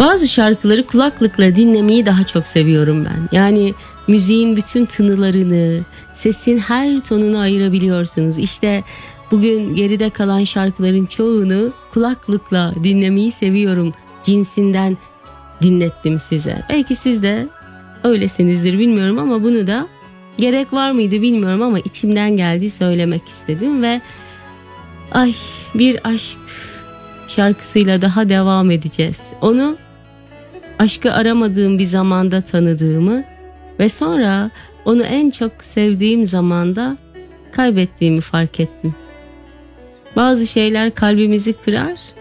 Bazı şarkıları kulaklıkla dinlemeyi daha çok seviyorum ben. Yani müziğin bütün tınılarını, sesin her tonunu ayırabiliyorsunuz. İşte bugün geride kalan şarkıların çoğunu kulaklıkla dinlemeyi seviyorum. Cinsinden dinlettim size. Belki siz de öylesinizdir, bilmiyorum, ama bunu da gerek var mıydı bilmiyorum ama içimden geldiği söylemek istedim ve bir aşk şarkısıyla daha devam edeceğiz. Onu aşkı aramadığım bir zamanda tanıdığımı ve sonra onu en çok sevdiğim zamanda kaybettiğimi fark ettim. Bazı şeyler kalbimizi kırar